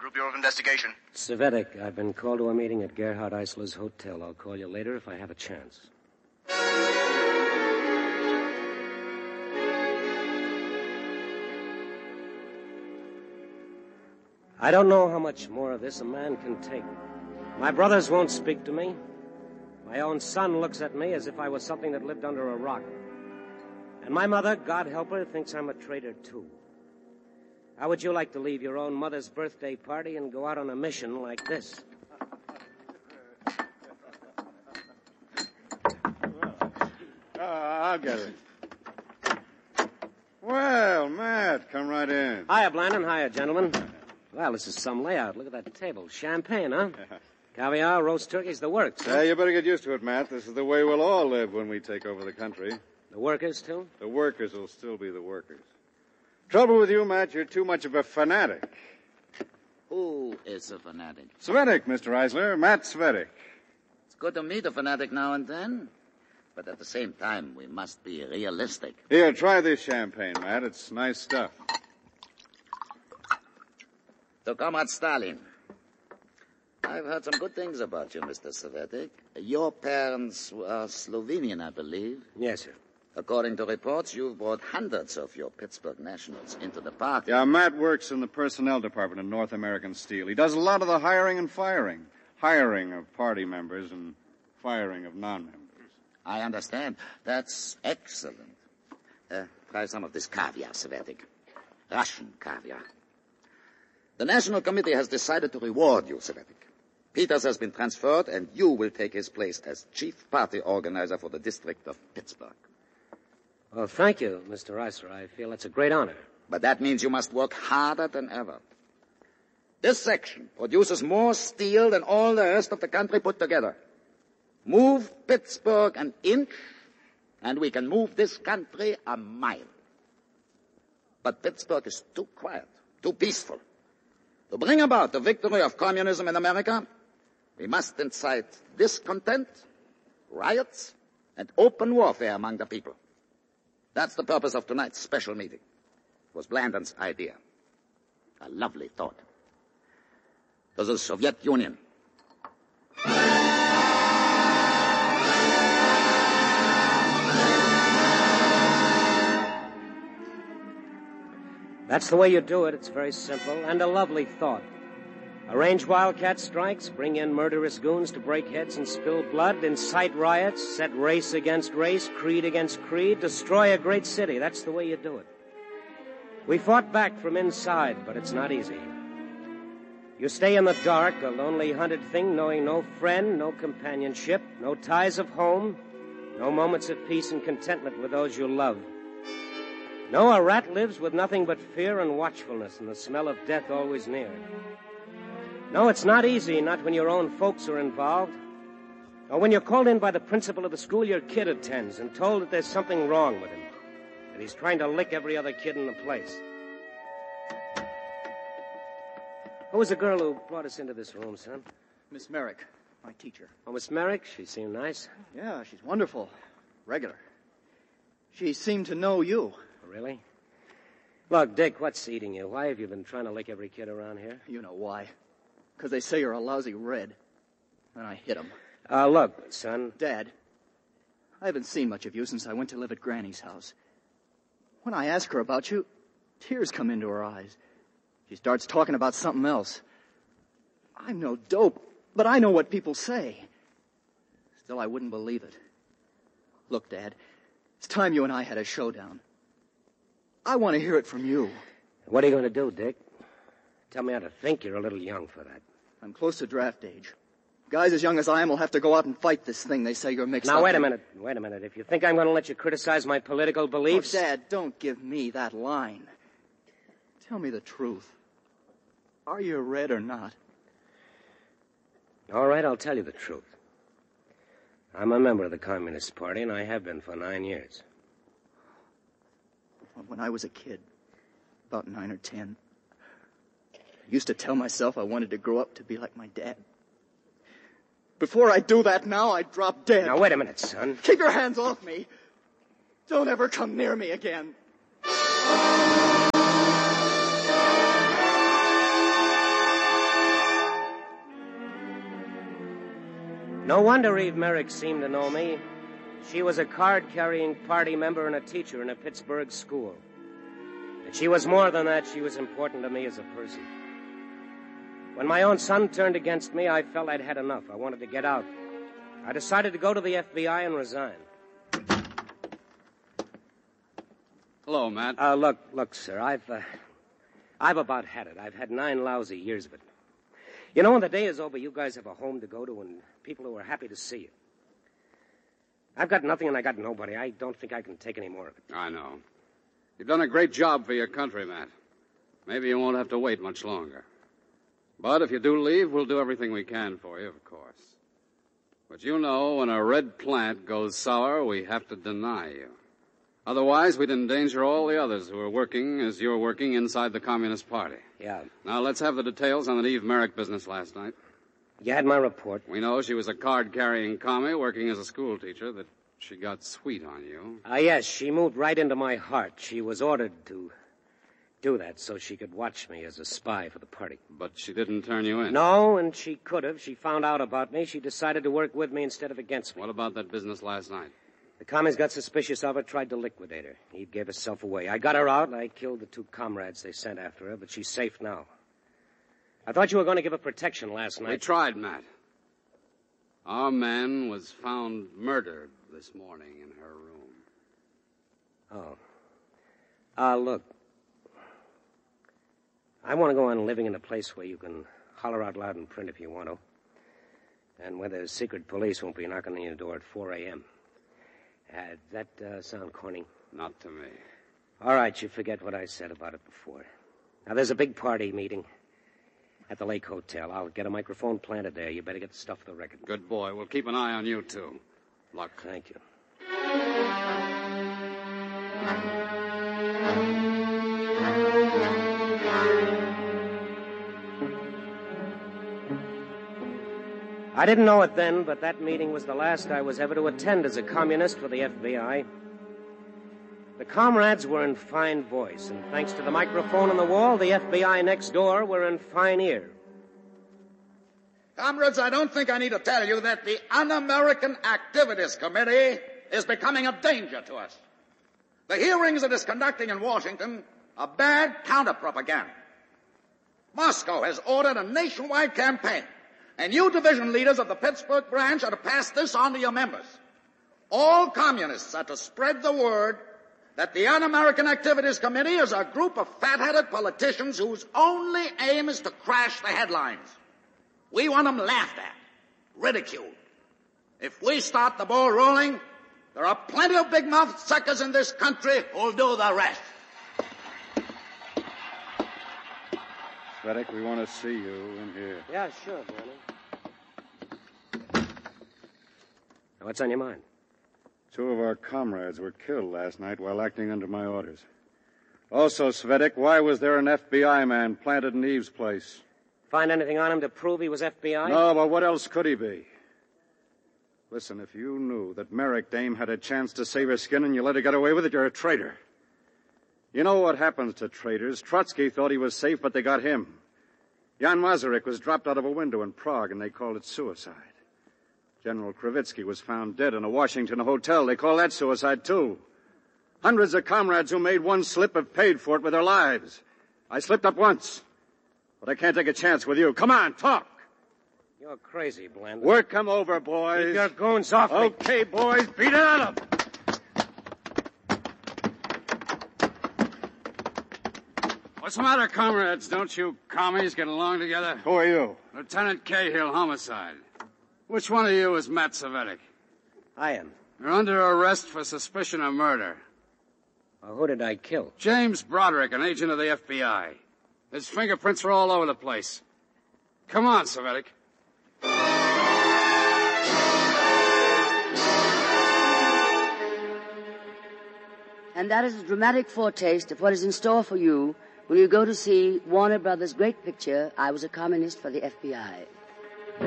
Federal Bureau of Investigation. Cvetic, I've been called to a meeting at Gerhard Eisler's hotel. I'll call you later if I have a chance. I don't know how much more of this a man can take. My brothers won't speak to me. My own son looks at me as if I was something that lived under a rock. And my mother, God help her, thinks I'm a traitor, too. How would you like to leave your own mother's birthday party and go out on a mission like this? I'll get it. Well, Matt, come right in. Hiya, Blandon. Hiya, gentlemen. Well, this is some layout. Look at that table. Champagne, huh? Caviar, roast turkeys, the works, huh? Yeah, you better get used to it, Matt. This is the way we'll all live when we take over the country. The workers, too? The workers will still be the workers. Trouble with you, Matt, you're too much of a fanatic. Who is a fanatic? Cvetic, Mr. Eisler. Matt Cvetic. It's good to meet a fanatic now and then. But at the same time, we must be realistic. Here, try this champagne, Matt. It's nice stuff. To Comrade Stalin. I've heard some good things about you, Mr. Cvetic. Your parents are Slovenian, I believe. Yes, sir. According to reports, you've brought hundreds of your Pittsburgh nationals into the party. Yeah, Matt works in the personnel department of North American Steel. He does a lot of the hiring and firing. Hiring of party members and firing of non-members. I understand. That's excellent. Try some of this caviar, Cvetic. Russian caviar. The National Committee has decided to reward you, Cvetic. Peters has been transferred, and you will take his place as chief party organizer for the district of Pittsburgh. Well, thank you, Mr. Eisler. I feel it's a great honor. But that means you must work harder than ever. This section produces more steel than all the rest of the country put together. Move Pittsburgh an inch, and we can move this country a mile. But Pittsburgh is too quiet, too peaceful. To bring about the victory of communism in America, we must incite discontent, riots, and open warfare among the people. That's the purpose of tonight's special meeting. It was Blandon's idea. A lovely thought. To the Soviet Union. That's the way you do it. It's very simple and a lovely thought. Arrange wildcat strikes, bring in murderous goons to break heads and spill blood, incite riots, set race against race, creed against creed, destroy a great city. That's the way you do it. We fought back from inside, but it's not easy. You stay in the dark, a lonely, hunted thing, knowing no friend, no companionship, no ties of home, no moments of peace and contentment with those you love. No, a rat lives with nothing but fear and watchfulness and the smell of death always near. No, it's not easy, not when your own folks are involved. Or when you're called in by the principal of the school your kid attends and told that there's something wrong with him, that he's trying to lick every other kid in the place. Who was the girl who brought us into this room, son? Miss Merrick, my teacher. Oh, Miss Merrick? She seemed nice. Yeah, she's wonderful. Regular. She seemed to know you. Really? Look, Dick, what's eating you? Why have you been trying to lick every kid around here? You know why. Because they say you're a lousy red. And I hit them. Look, son. Dad, I haven't seen much of you since I went to live at Granny's house. When I ask her about you, tears come into her eyes. She starts talking about something else. I'm no dope, but I know what people say. Still, I wouldn't believe it. Look, Dad, it's time you and I had a showdown. I want to hear it from you. What are you going to do, Dick? Tell me how to think. You're a little young for that. I'm close to draft age. Guys as young as I am will have to go out and fight this thing they say you're mixed up. Now, wait a minute. Wait a minute. If you think I'm going to let you criticize my political beliefs... Oh, Dad, don't give me that line. Tell me the truth. Are you red or not? All right, I'll tell you the truth. I'm a member of the Communist Party, and I have been for 9 years. When I was a kid, about 9 or 10, I used to tell myself I wanted to grow up to be like my dad. Before I do that now, I'd drop dead. Now, wait a minute, son. Keep your hands off me. Don't ever come near me again. No wonder Eve Merrick seemed to know me. She was a card-carrying party member and a teacher in a Pittsburgh school. And she was more than that. She was important to me as a person. When my own son turned against me, I felt I'd had enough. I wanted to get out. I decided to go to the FBI and resign. Hello, Matt. Look, sir, I've about had it. I've had 9 lousy years of it. You know, when the day is over, you guys have a home to go to and people who are happy to see you. I've got nothing and I got nobody. I don't think I can take any more of it. I know. You've done a great job for your country, Matt. Maybe you won't have to wait much longer. But if you do leave, we'll do everything we can for you, of course. But you know, when a red plant goes sour, we have to deny you. Otherwise, we'd endanger all the others who are working as you're working inside the Communist Party. Yeah. Now, let's have the details on the Eve Merrick business last night. You had my report. We know she was a card-carrying commie working as a school teacher, that she got sweet on you. Yes, she moved right into my heart. She was ordered to do that so she could watch me as a spy for the party. But she didn't turn you in. No, and she could have. She found out about me. She decided to work with me instead of against me. What about that business last night? The commies got suspicious of her, tried to liquidate her. Eve gave herself away. I got her out. I killed the 2 comrades they sent after her, but she's safe now. I thought you were going to give her protection last night. We tried, Matt. Our man was found murdered this morning in her room. Oh. Look. I want to go on living in a place where you can holler out loud in print if you want to. And where the secret police won't be knocking on your door at 4 a.m. That sound corny? Not to me. All right, you forget what I said about it before. Now, there's a big party meeting at the Lake Hotel. I'll get a microphone planted there. You better get the stuff for the record. Good boy. We'll keep an eye on you, too. Luck. Thank you. I didn't know it then, but that meeting was the last I was ever to attend as a communist for the FBI. The comrades were in fine voice, and thanks to the microphone on the wall, the FBI next door were in fine ear. Comrades, I don't think I need to tell you that the Un-American Activities Committee is becoming a danger to us. The hearings it is conducting in Washington are bad counter-propaganda. Moscow has ordered a nationwide campaign, and you division leaders of the Pittsburgh branch are to pass this on to your members. All communists are to spread the word that the Un-American Activities Committee is a group of fat-headed politicians whose only aim is to crash the headlines. We want them laughed at, ridiculed. If we start the ball rolling, there are plenty of big-mouthed suckers in this country who'll do the rest. Svedek, we want to see you in here. Yeah, sure, Danny. Now, what's on your mind? 2 of our comrades were killed last night while acting under my orders. Also, Svedek, why was there an FBI man planted in Eve's place? Find anything on him to prove he was FBI? No, but what else could he be? Listen, if you knew that Merrick Dame had a chance to save her skin and you let her get away with it, you're a traitor. You know what happens to traitors. Trotsky thought he was safe, but they got him. Jan Masaryk was dropped out of a window in Prague, and they called it suicide. General Kravitsky was found dead in a Washington hotel. They call that suicide, too. Hundreds of comrades who made one slip have paid for it with their lives. I slipped up once, but I can't take a chance with you. Come on, talk. You're crazy, Bland. Work them over, boys. Keep your goons off me. Okay, boys, beat it out of them. What's the matter, comrades? Don't you commies get along together? Who are you? Lieutenant Cahill, homicide. Which one of you is Matt Svedek? I am. You're under arrest for suspicion of murder. Well, who did I kill? James Broderick, an agent of the FBI. His fingerprints are all over the place. Come on, Svedek. And that is a dramatic foretaste of what is in store for you when you go to see Warner Brothers' great picture, I Was a Communist for the FBI.